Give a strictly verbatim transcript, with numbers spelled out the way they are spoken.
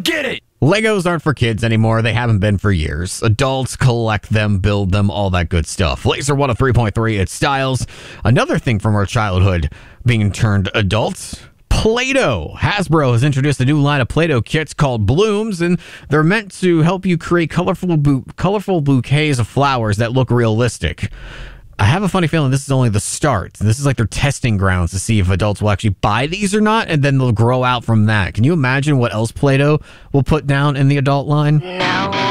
Get it! Legos aren't for kids anymore. They haven't been for years. Adults collect them, build them, all that good stuff. Laser one oh three point three, it's Styles. Another thing from our childhood being turned adults. Play-Doh. Hasbro has introduced a new line of Play-Doh kits called Blooms, and they're meant to help you create colorful, bu- colorful bouquets of flowers that look realistic. I have a funny feeling this is only the start. This is like their testing grounds to see if adults will actually buy these or not, and then they'll grow out from that. Can you imagine what else Play-Doh will put down in the adult line? No.